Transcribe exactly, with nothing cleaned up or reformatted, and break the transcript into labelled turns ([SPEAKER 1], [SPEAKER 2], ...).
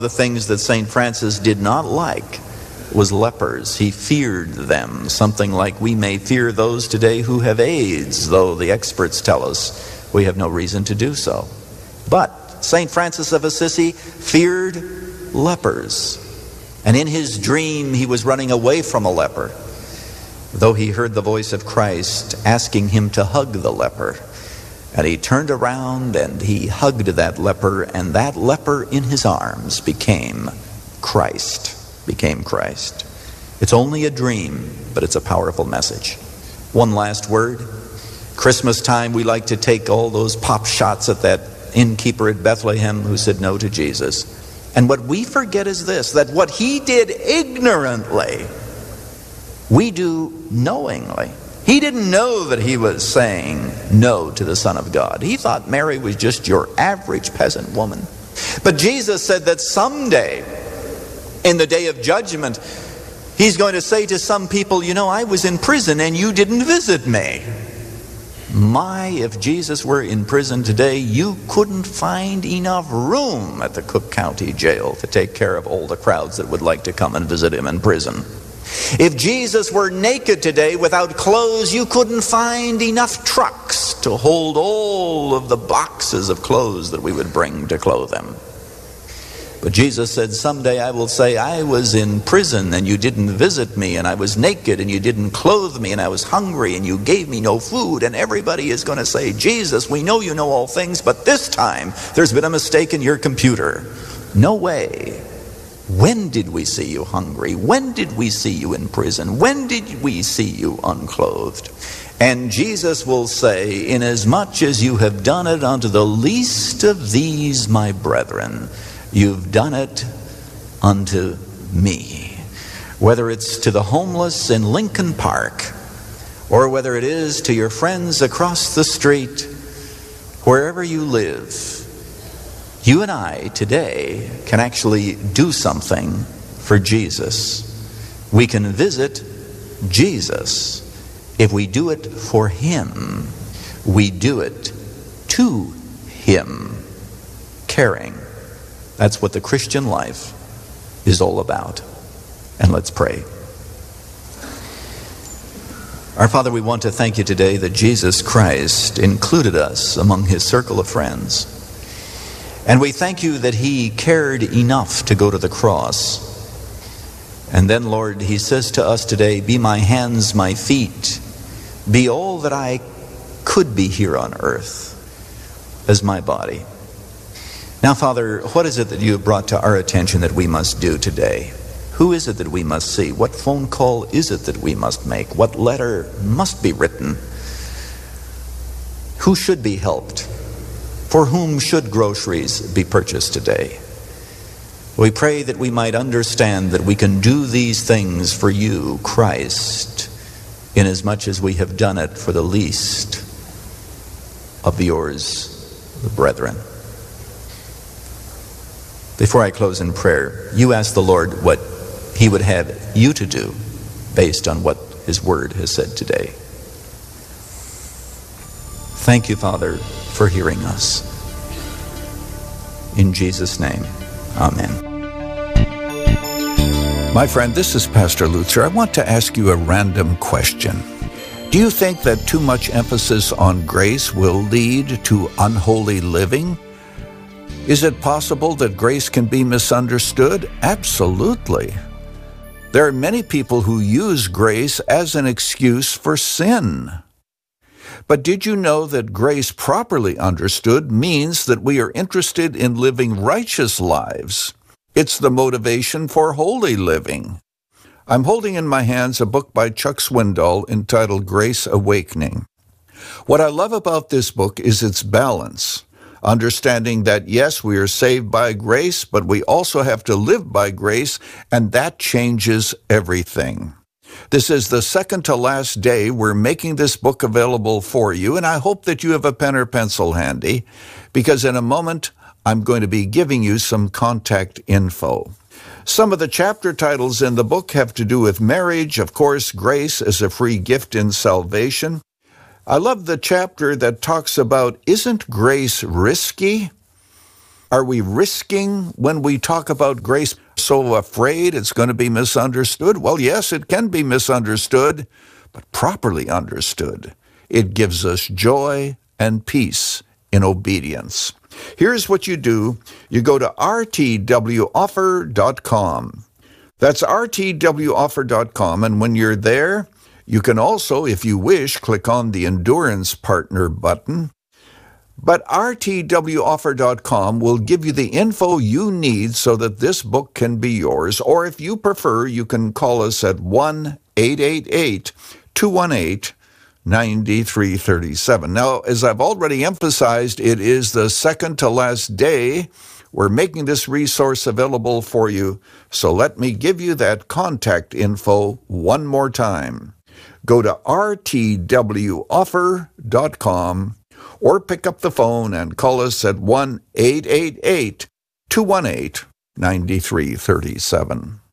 [SPEAKER 1] The things that Saint Francis did not like was lepers. He feared them, something like we may fear those today who have AIDS, though the experts tell us we have no reason to do so. But Saint Francis of Assisi feared lepers. And in his dream, he was running away from a leper, though he heard the voice of Christ asking him to hug the leper. And he turned around and he hugged that leper, and that leper in his arms became Christ, became Christ. It's only a dream, but it's a powerful message. One last word. Christmas time, we like to take all those pop shots at that innkeeper at Bethlehem who said no to Jesus. And what we forget is this, that what he did ignorantly, we do knowingly. He didn't know that he was saying no to the Son of God. He thought Mary was just your average peasant woman. But Jesus said that someday, in the day of judgment, he's going to say to some people, you know, I was in prison and you didn't visit me. My, if Jesus were in prison today, you couldn't find enough room at the Cook County Jail to take care of all the crowds that would like to come and visit him in prison. If Jesus were naked today without clothes, you couldn't find enough trucks to hold all of the boxes of clothes that we would bring to clothe him. But Jesus said, someday I will say, I was in prison and you didn't visit me, and I was naked and you didn't clothe me, and I was hungry and you gave me no food. And everybody is going to say, Jesus, we know you know all things, but this time there's been a mistake in your computer. No way. When did we see you hungry? When did we see you in prison? When did we see you unclothed? And Jesus will say, inasmuch as you have done it unto the least of these, my brethren, you've done it unto me. Whether it's to the homeless in Lincoln Park, or whether it is to your friends across the street, wherever you live, you and I today can actually do something for Jesus. We can visit Jesus. If we do it for him, we do it to him, caring. That's what the Christian life is all about. And let's pray. Our Father, we want to thank you today that Jesus Christ included us among his circle of friends. And we thank you that he cared enough to go to the cross. And then, Lord, he says to us today, be my hands, my feet, be all that I could be here on earth as my body. Now, Father, what is it that you have brought to our attention that we must do today? Who is it that we must see? What phone call is it that we must make? What letter must be written? Who should be helped? For whom should groceries be purchased today? We pray that we might understand that we can do these things for you, Christ, inasmuch as we have done it for the least of yours, the brethren. Before I close in prayer, you ask the Lord what he would have you to do based on what his word has said today. Thank you, Father, for hearing us. In Jesus' name, amen.
[SPEAKER 2] My friend, this is Pastor Lutzer. I want to ask you a random question. Do you think that too much emphasis on grace will lead to unholy living? Is it possible that grace can be misunderstood? Absolutely. There are many people who use grace as an excuse for sin. But did you know that grace properly understood means that we are interested in living righteous lives? It's the motivation for holy living. I'm holding in my hands a book by Chuck Swindoll entitled Grace Awakening. What I love about this book is its balance, understanding that yes, we are saved by grace, but we also have to live by grace, and that changes everything. This is the second to last day we're making this book available for you, and I hope that you have a pen or pencil handy, because in a moment I'm going to be giving you some contact info. Some of the chapter titles in the book have to do with marriage, of course, grace as a free gift in salvation. I love the chapter that talks about, isn't grace risky? Are we risking when we talk about grace so afraid it's going to be misunderstood? Well, yes, it can be misunderstood, but properly understood, it gives us joy and peace in obedience. Here's what you do. You go to r t w offer dot com. That's r t w offer dot com, and when you're there, you can also, if you wish, click on the Endurance Partner button. But r t w offer dot com will give you the info you need so that this book can be yours. Or if you prefer, you can call us at one eight eight eight, two one eight, nine three three seven. Now, as I've already emphasized, it is the second to last day. We're making this resource available for you. So let me give you that contact info one more time. Go to r t w offer dot com. or pick up the phone and call us at one eight eight eight, two one eight, nine three three seven.